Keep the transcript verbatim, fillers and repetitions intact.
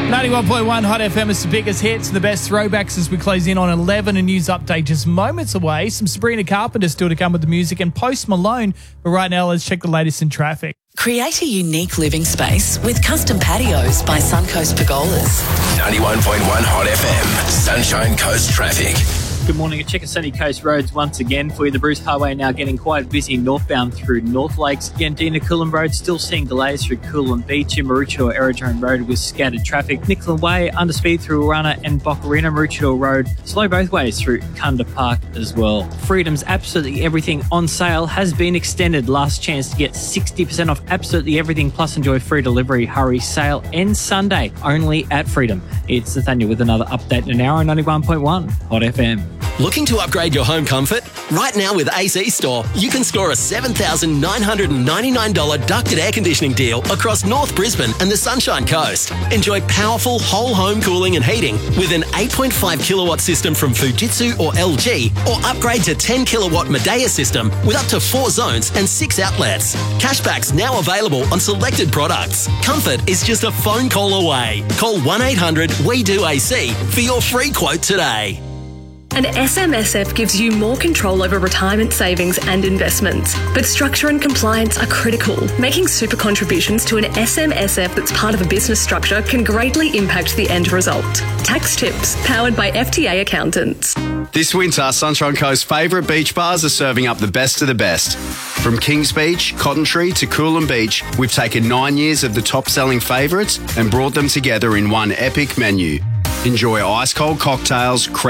ninety-one point one Hot F M is the biggest hits and the best throwbacks as we close in on eleven. A news update just moments away. Some Sabrina Carpenter still to come with the music and Post Malone. But right now, let's check the latest in traffic. Create a unique living space with custom patios by Suncoast Pergolas. ninety-one point one Hot F M, Sunshine Coast traffic. Good morning. A check of Sunny Coast roads once again for you. The Bruce Highway now getting quite busy northbound through North Lakes. Yandina Coolum Road still seeing delays through Coolum Beach and Maroochydore Aerodrome Road with scattered traffic. Nickland Way under speed through Urana and Boccarina. Maroochydore Road slow both ways through Kunda Park as well. Freedom's absolutely everything on sale has been extended. Last chance to get sixty percent off absolutely everything plus enjoy free delivery. Hurry, sale ends Sunday only at Freedom. It's Nathaniel with another update in an hour on ninety-one point one Hot F M. Looking to upgrade your home comfort? Right now with A C Store, you can score a seven thousand nine hundred ninety-nine dollars ducted air conditioning deal across North Brisbane and the Sunshine Coast. Enjoy powerful whole home cooling and heating with an eight point five kilowatt system from Fujitsu or L G, or upgrade to ten kilowatt Midea system with up to four zones and six outlets. Cashbacks now available on selected products. Comfort is just a phone call away. Call one eight hundred W E D O A C for your free quote today. An S M S F gives you more control over retirement savings and investments, but structure and compliance are critical. Making super contributions to an S M S F that's part of a business structure can greatly impact the end result. Tax tips powered by F T A accountants. This winter, Sunshine Coast's favourite beach bars are serving up the best of the best. From Kings Beach, Cotton Tree to Coolum Beach, we've taken nine years of the top-selling favourites and brought them together in one epic menu. Enjoy ice-cold cocktails,